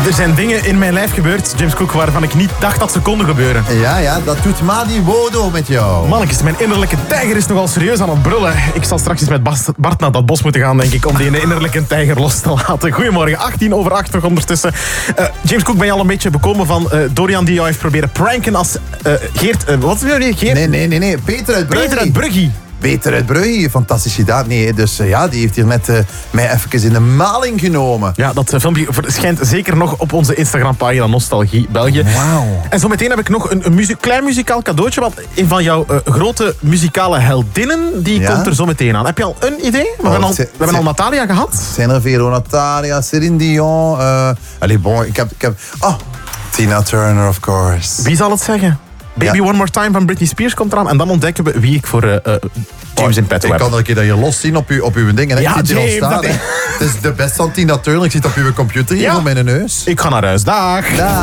Er zijn dingen in mijn lijf gebeurd, James Cook, waarvan ik niet dacht dat ze konden gebeuren. Ja, dat doet Madi Wodo met jou. Mannetjes, mijn innerlijke tijger is nogal serieus aan het brullen. Ik zal straks eens met Bart naar dat bos moeten gaan, denk ik, om die innerlijke tijger los te laten. Goedemorgen, 8:08 nog ondertussen. James Cook, ben je al een beetje bekomen van Dorian die jou heeft proberen pranken als Geert... wat is het? Geert? Nee. Peter uit Brugge. Peter uit Brugge, fantastisch gedaan. Nee, dus die heeft hier net mij even in de maling genomen. Ja, dat filmpje verschijnt zeker nog op onze Instagram-pagina Nostalgie België. Wauw. En zometeen heb ik nog een klein muzikaal cadeautje, want een van jouw grote muzikale heldinnen, die komt er zo meteen aan. Heb je al een idee? We hebben al Natalia gehad. Zijn er veel? Natalia, Céline Dion. Ik heb... Oh, Tina Turner, of course. Wie zal het zeggen? Baby One More Time van Britney Spears komt eraan. En dan ontdekken we wie ik voor James in petto heb. Ik kan er een keer dat je los zien op uw dingen. Ja, ik zit hier al staan. Het is de beste van Tina Turner. Ik zit op uw computer hier voor mijn neus. Ik ga naar huis. Dag.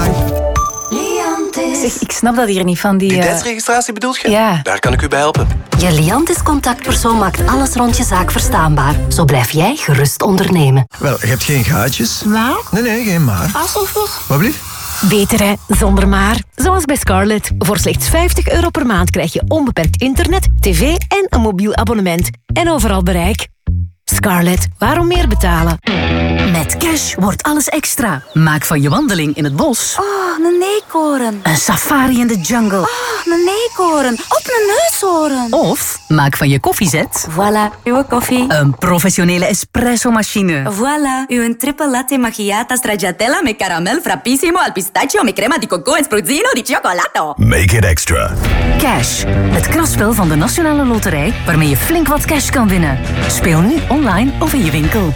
Zeg, ik snap dat hier niet van die... Identiteitsregistratie bedoelt je? Ja. Daar kan ik u bij helpen. Je Liantis-contactpersoon maakt alles rond je zaak verstaanbaar. Zo blijf jij gerust ondernemen. Wel, je hebt geen gaatjes? Maar? Nee, geen maar. Alsof. Wat blieft? Beter hè, zonder maar. Zoals bij Scarlett. Voor slechts €50 per maand krijg je onbeperkt internet, tv en een mobiel abonnement. En overal bereik. Scarlett, waarom meer betalen? Met Cash wordt alles extra. Maak van je wandeling in het bos Oh, een eekhoorn. een safari in de jungle. Oh, een eekhoorn. Op een neushoorn. Of maak van je koffiezet Voilà, uw koffie. een professionele espresso-machine. Voilà, uw triple latte macchiato stracciatella met caramel frappissimo al pistachio met crema di coco en spruzzino di cioccolato. Make it extra. Cash, het kraspel van de Nationale Loterij waarmee je flink wat cash kan winnen. Speel nu online of in je winkel.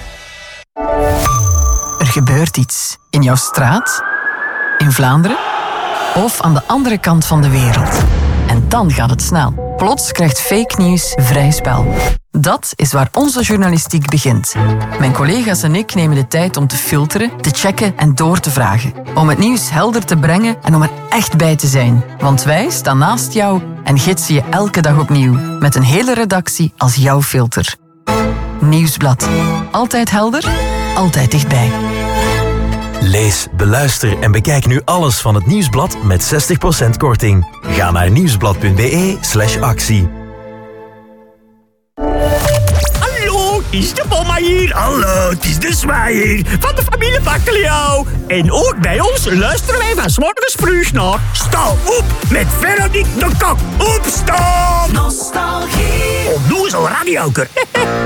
Er gebeurt iets in jouw straat, in Vlaanderen of aan de andere kant van de wereld. En dan gaat het snel. Plots krijgt fake nieuws vrij spel. Dat is waar onze journalistiek begint. Mijn collega's en ik nemen de tijd om te filteren, te checken en door te vragen. Om het nieuws helder te brengen en om er echt bij te zijn. Want wij staan naast jou en gidsen je elke dag opnieuw. Met een hele redactie als jouw filter. Nieuwsblad. Altijd helder, altijd dichtbij. Lees, beluister en bekijk nu alles van het Nieuwsblad met 60% korting. Ga naar nieuwsblad.be/actie. Hallo, het is de mama hier. Hallo, het is de zwaaier van de familie Bakkelio. En ook bij ons luisteren wij van 's morgens vroeg naar Sta op met Veronique de Kok. Opstaan! Nostalgie. Onnozel radioker.